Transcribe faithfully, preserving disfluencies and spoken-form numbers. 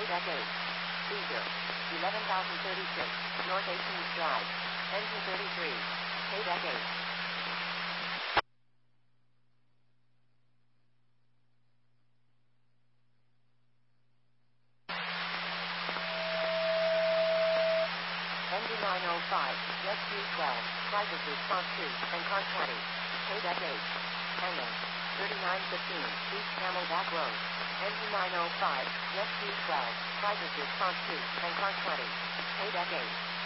Deck eight. Cruiser. eleven thousand thirty-six, North eighteenth Drive. Engine thirty-three. Deck eight. Engine nine oh five, Rescue twelve, Crisis Response two, and Car twenty. Deck eight. Hanging. thirty-nine fifteen, East Camelback Road. Engine nine oh five, Rescue twelve, Crisis Response two, and Car twenty. Deck eight.